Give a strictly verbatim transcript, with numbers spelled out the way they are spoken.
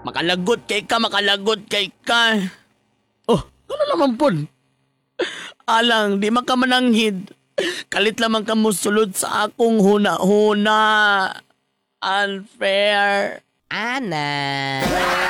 Makalagot kay ka, makalagot kay ka. Oh, ano naman po? Alang, di makamananghid. Kalit lamang ka musulod sa akong huna-huna. Unfair. Ana.